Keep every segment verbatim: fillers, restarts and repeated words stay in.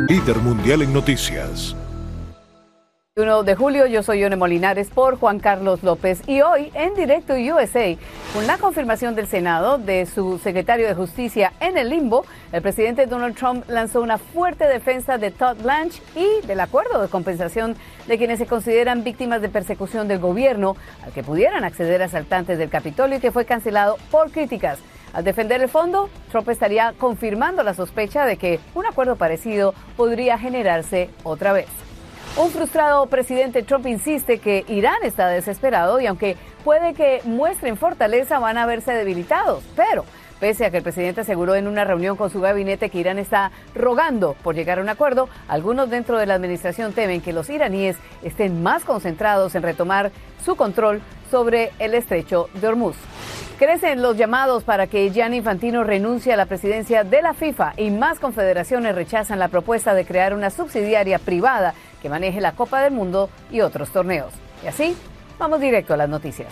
Líder mundial en noticias. uno de julio, yo soy Yone Molinares por Juan Carlos López y hoy en Directo U S A, con la confirmación del Senado de su secretario de Justicia en el limbo, el presidente Donald Trump lanzó una fuerte defensa de Todd Blanche y del acuerdo de compensación de quienes se consideran víctimas de persecución del gobierno al que pudieran acceder asaltantes del Capitolio y que fue cancelado por críticas. Al defender el fondo, Trump estaría confirmando la sospecha de que un acuerdo parecido podría generarse otra vez. Un frustrado presidente Trump insiste que Irán está desesperado y aunque puede que muestren fortaleza van a verse debilitados. Pero, pese a que el presidente aseguró en una reunión con su gabinete que Irán está rogando por llegar a un acuerdo, algunos dentro de la administración temen que los iraníes estén más concentrados en retomar su control sobre el estrecho de Hormuz. Crecen los llamados para que Gianni Infantino renuncie a la presidencia de la FIFA y más confederaciones rechazan la propuesta de crear una subsidiaria privada que maneje la Copa del Mundo y otros torneos. Y así, vamos directo a las noticias.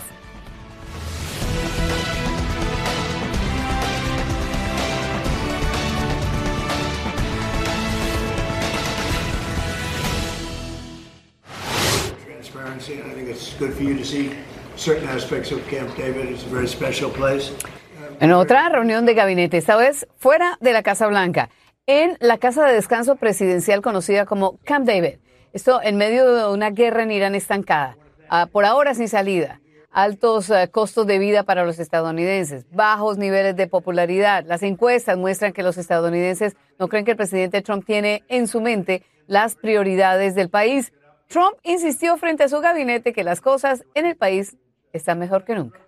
Transparency, I think it's good for you to see certain aspects of Camp David. It's a very special place. En otra reunión de gabinete, esta vez fuera de la Casa Blanca, en la casa de descanso presidencial conocida como Camp David. Esto en medio de una guerra en Irán estancada, uh, por ahora sin salida, altos uh, costos de vida para los estadounidenses, bajos niveles de popularidad. Las encuestas muestran que los estadounidenses no creen que el presidente Trump tiene en su mente las prioridades del país. Trump insistió frente a su gabinete que las cosas en el país están mejor que nunca.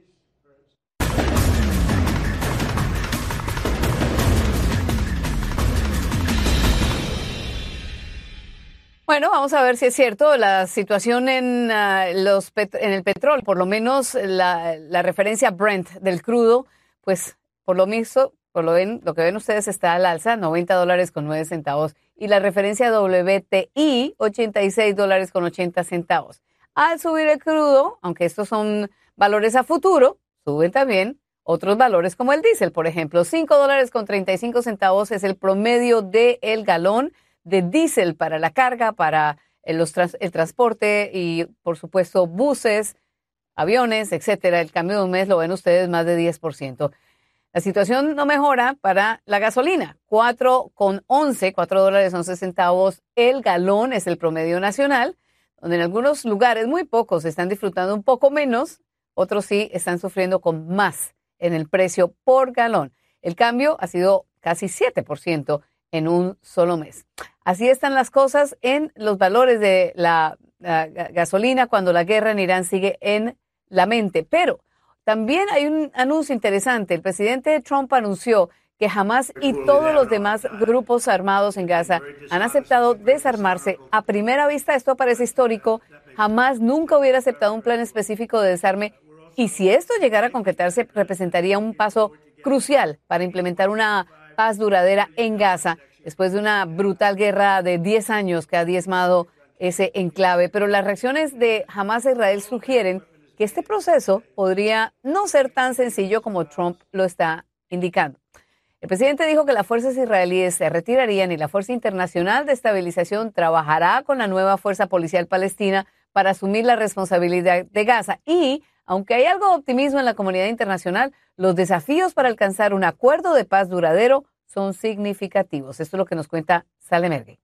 Bueno, vamos a ver si es cierto la situación en, uh, los pet- en el petróleo, por lo menos la, la referencia Brent del crudo, pues por lo mismo, por lo, ven, lo que ven ustedes está al alza, noventa dólares con nueve centavos, y la referencia W T I, ochenta y seis dólares con ochenta centavos. Al subir el crudo, aunque estos son valores a futuro, suben también otros valores como el diésel, por ejemplo, cinco dólares con treinta y cinco centavos es el promedio del galón de diésel para la carga, para el, los trans, el transporte y, por supuesto, buses, aviones, etcétera. El cambio de un mes lo ven ustedes más de diez por ciento. La situación no mejora para la gasolina. cuatro con once, cuatro dólares once centavos el galón es el promedio nacional, donde en algunos lugares, muy pocos, están disfrutando un poco menos, otros sí están sufriendo con más en el precio por galón. El cambio ha sido casi siete por ciento en un solo mes. Así están las cosas en los valores de la, la gasolina cuando la guerra en Irán sigue en la mente. Pero también hay un anuncio interesante. El presidente Trump anunció que Hamas y todos los demás grupos armados en Gaza han aceptado desarmarse. A primera vista esto parece histórico. Hamas nunca hubiera aceptado un plan específico de desarme y si esto llegara a concretarse representaría un paso crucial para implementar una paz duradera en Gaza después de una brutal guerra de diez años que ha diezmado ese enclave. Pero las reacciones de Hamas e Israel sugieren que este proceso podría no ser tan sencillo como Trump lo está indicando. El presidente dijo que las fuerzas israelíes se retirarían y la Fuerza Internacional de Estabilización trabajará con la nueva Fuerza Policial Palestina para asumir la responsabilidad de Gaza. Y, aunque hay algo de optimismo en la comunidad internacional, los desafíos para alcanzar un acuerdo de paz duradero son significativos. Esto es lo que nos cuenta Salem Ergey.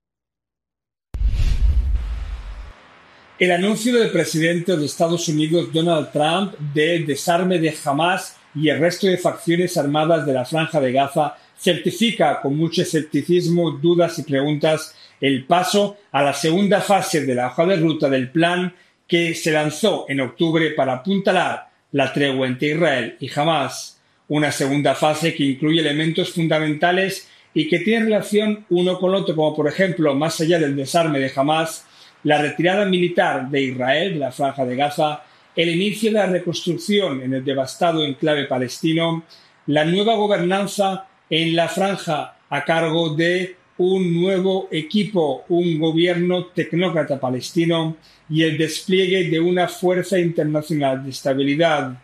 El anuncio del presidente de Estados Unidos, Donald Trump, del desarme de Hamas y el resto de facciones armadas de la Franja de Gaza certifica con mucho escepticismo, dudas y preguntas el paso a la segunda fase de la hoja de ruta del plan que se lanzó en octubre para apuntalar la tregua entre Israel y Hamas. Una segunda fase que incluye elementos fundamentales y que tiene relación uno con otro, como por ejemplo, más allá del desarme de Hamas, la retirada militar de Israel de la Franja de Gaza, el inicio de la reconstrucción en el devastado enclave palestino, la nueva gobernanza en la franja a cargo de un nuevo equipo, un gobierno tecnócrata palestino y el despliegue de una fuerza internacional de estabilidad.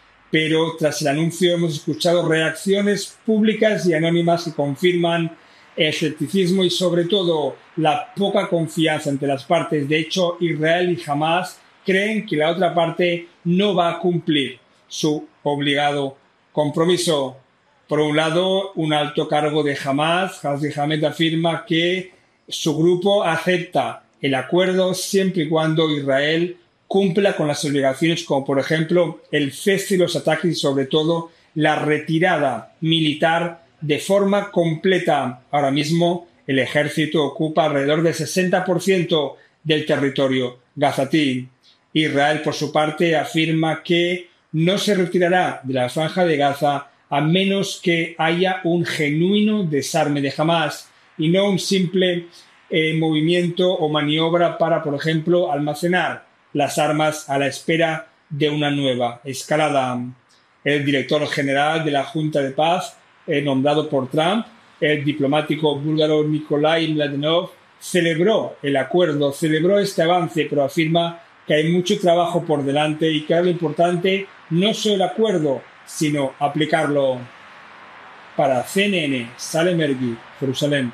Pero tras el anuncio hemos escuchado reacciones públicas y anónimas que confirman el escepticismo y sobre todo la poca confianza entre las partes. De hecho, Israel y Hamas creen que la otra parte no va a cumplir su obligado compromiso. Por un lado, un alto cargo de Hamas, Ghazi Hamad, afirma que su grupo acepta el acuerdo siempre y cuando Israel cumpla con las obligaciones como, por ejemplo, el cese de los ataques y, sobre todo, la retirada militar de forma completa. Ahora mismo, el ejército ocupa alrededor del sesenta por ciento del territorio gazatí. Israel, por su parte, afirma que no se retirará de la franja de Gaza a menos que haya un genuino desarme de Hamas y no un simple eh, movimiento o maniobra para, por ejemplo, almacenar las armas a la espera de una nueva escalada. El director general de la Junta de Paz, eh, nombrado por Trump, el diplomático búlgaro Nikolai Mladenov, celebró el acuerdo, celebró este avance, pero afirma que hay mucho trabajo por delante y que es lo importante no solo el acuerdo, sino aplicarlo. Para C N N, Salem Ergui, Jerusalén.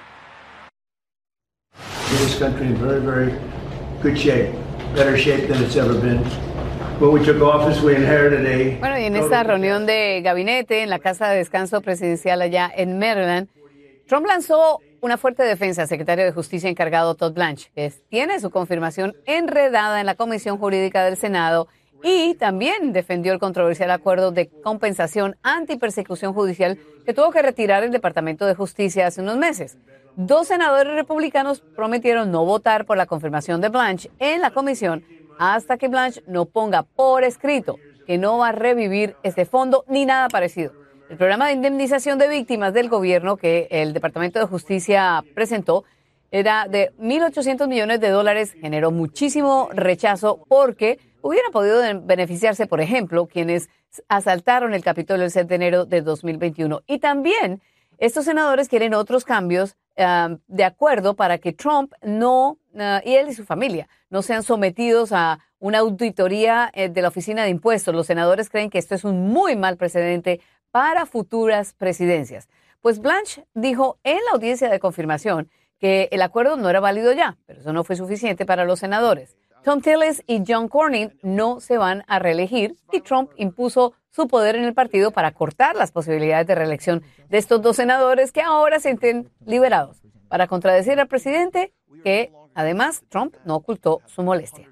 This country in very, very good shape, better shape than it's ever been. When we took office, we inherited a... Bueno, y en esta reunión de gabinete en la Casa de Descanso Presidencial allá en Maryland, Trump lanzó una fuerte defensa al secretario de Justicia encargado Todd Blanche, que tiene su confirmación enredada en la Comisión Jurídica del Senado, y también defendió el controversial acuerdo de compensación antipersecución judicial que tuvo que retirar el Departamento de Justicia hace unos meses. Dos senadores republicanos prometieron no votar por la confirmación de Blanche en la comisión hasta que Blanche no ponga por escrito que no va a revivir este fondo ni nada parecido. El programa de indemnización de víctimas del gobierno que el Departamento de Justicia presentó era de mil ochocientos millones de dólares, generó muchísimo rechazo porque hubieran podido beneficiarse, por ejemplo, quienes asaltaron el Capitolio el seis de enero de dos mil veintiuno. Y también estos senadores quieren otros cambios uh, de acuerdo para que Trump no, uh, y él y su familia, no sean sometidos a una auditoría eh, de la Oficina de Impuestos. Los senadores creen que esto es un muy mal precedente para futuras presidencias. Pues Blanche dijo en la audiencia de confirmación que el acuerdo no era válido ya, pero eso no fue suficiente para los senadores. Thom Tillis y John Cornyn no se van a reelegir y Trump impuso su poder en el partido para cortar las posibilidades de reelección de estos dos senadores que ahora se sienten liberados, para contradecir al presidente que, además, Trump no ocultó su molestia.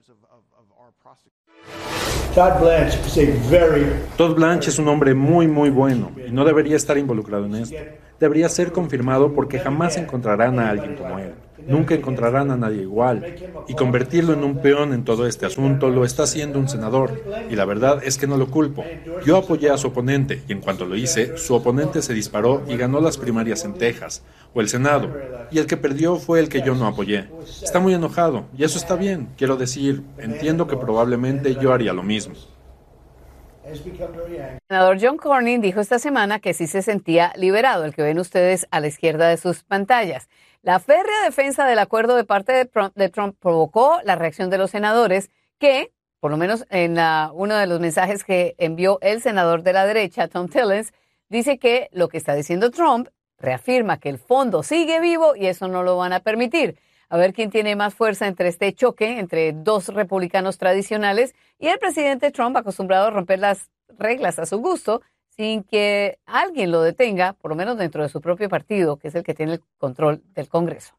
Todd Blanche is a very... Todd Blanche es un hombre muy, muy bueno y no debería estar involucrado en esto. Debería ser confirmado porque jamás encontrarán a alguien como él. Nunca encontrarán a nadie igual. Y convertirlo en un peón en todo este asunto lo está haciendo un senador. Y la verdad es que no lo culpo. Yo apoyé a su oponente y en cuanto lo hice, su oponente se disparó y ganó las primarias en Texas, o el Senado. Y el que perdió fue el que yo no apoyé. Está muy enojado y eso está bien. Quiero decir, entiendo que probablemente yo haría lo mismo. El senador John Cornyn dijo esta semana que sí se sentía liberado, el que ven ustedes a la izquierda de sus pantallas. La férrea defensa del acuerdo de parte de Trump, de Trump provocó la reacción de los senadores que, por lo menos en la, uno de los mensajes que envió el senador de la derecha, Thom Tillis, dice que lo que está diciendo Trump reafirma que el fondo sigue vivo y eso no lo van a permitir. A ver quién tiene más fuerza entre este choque entre dos republicanos tradicionales y el presidente Trump, acostumbrado a romper las reglas a su gusto sin que alguien lo detenga, por lo menos dentro de su propio partido, que es el que tiene el control del Congreso.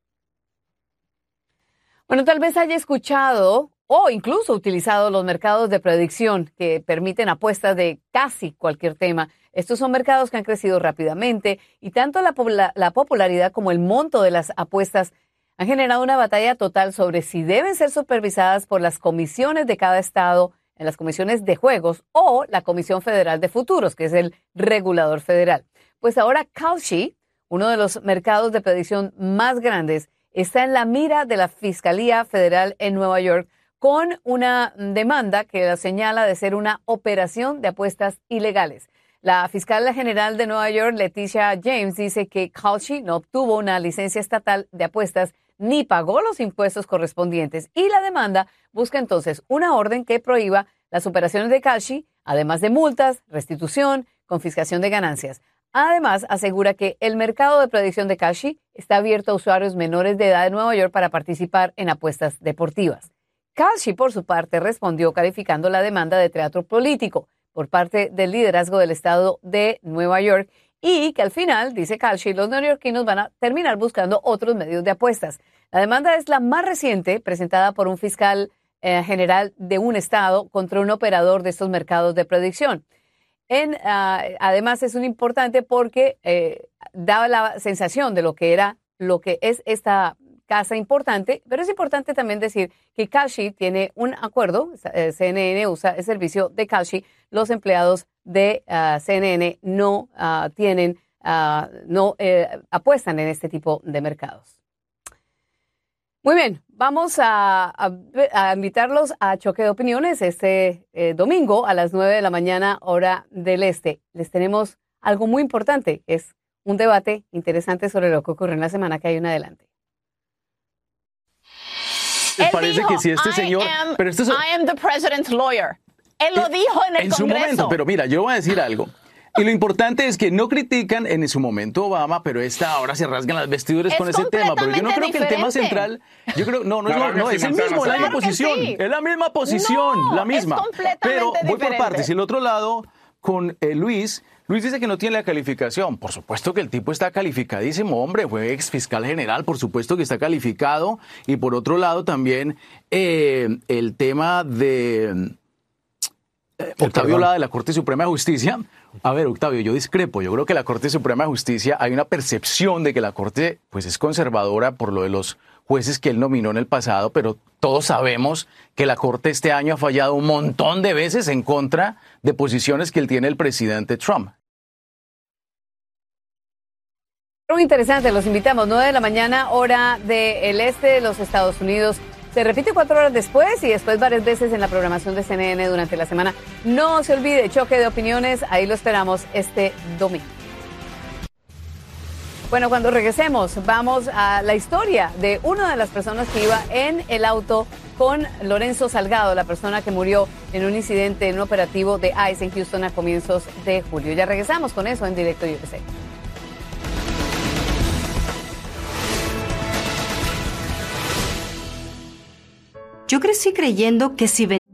Bueno, tal vez haya escuchado o incluso utilizado los mercados de predicción que permiten apuestas de casi cualquier tema. Estos son mercados que han crecido rápidamente y tanto la, la popularidad como el monto de las apuestas han generado una batalla total sobre si deben ser supervisadas por las comisiones de cada estado, en las comisiones de juegos o la Comisión Federal de Futuros, que es el regulador federal. Pues ahora Kalshi, uno de los mercados de predicción más grandes, está en la mira de la Fiscalía Federal en Nueva York con una demanda que la señala de ser una operación de apuestas ilegales. La fiscal general de Nueva York, Leticia James, dice que Kalshi no obtuvo una licencia estatal de apuestas ni pagó los impuestos correspondientes y la demanda busca entonces una orden que prohíba las operaciones de Kalshi, además de multas, restitución, confiscación de ganancias. Además, asegura que el mercado de predicción de Kalshi está abierto a usuarios menores de edad de Nueva York para participar en apuestas deportivas. Kalshi, por su parte, respondió calificando la demanda de teatro político por parte del liderazgo del estado de Nueva York y que al final, dice Kalshi, los neoyorquinos van a terminar buscando otros medios de apuestas. La demanda es la más reciente presentada por un fiscal eh, general de un estado contra un operador de estos mercados de predicción. En, uh, además es un importante porque eh, daba la sensación de lo que era, lo que es esta casa importante, pero es importante también decir que Kalshi tiene un acuerdo, eh, C N N usa el servicio de Kalshi, los empleados de uh, C N N no uh, tienen, uh, no eh, apuestan en este tipo de mercados. Muy bien, vamos a, a, a invitarlos a Choque de Opiniones este eh, domingo a las nueve de la mañana, hora del este. Les tenemos algo muy importante, es un debate interesante sobre lo que ocurre en la semana que hay en adelante. Él parece dijo, que si este señor... Am, pero esto es, I am the president's lawyer. Él lo dijo en el en Congreso. su momento, pero mira, yo voy a decir algo. Y lo importante es que no critican en su momento Obama, pero esta ahora se rasgan las vestiduras es con ese tema. Pero yo no creo diferente. que el tema central, yo creo, no, no, no, es, no, es el mismo, es la misma posición. Sí. Es la misma posición, no, la misma. Es completamente pero voy diferente. por partes. Y el otro lado, con eh, Luis, Luis dice que no tiene la calificación. Por supuesto que el tipo está calificadísimo, hombre, fue ex fiscal general, por supuesto que está calificado. Y por otro lado también eh, el tema de... Octavio Lara de la Corte Suprema de Justicia. A ver, Octavio, yo discrepo. Yo creo que la Corte Suprema de Justicia, hay una percepción de que la Corte pues, es conservadora por lo de los jueces que él nominó en el pasado, pero todos sabemos que la Corte este año ha fallado un montón de veces en contra de posiciones que él tiene el presidente Trump. Muy interesante, los invitamos, nueve de la mañana, hora del este de los Estados Unidos. Se repite cuatro horas después y después varias veces en la programación de C N N durante la semana. No se olvide, Choque de Opiniones, ahí lo esperamos este domingo. Bueno, cuando regresemos, vamos a la historia de una de las personas que iba en el auto con Lorenzo Salgado, la persona que murió en un incidente en un operativo de ICE en Houston a comienzos de julio. Ya regresamos con eso en Directo U S A. Yo crecí creyendo que si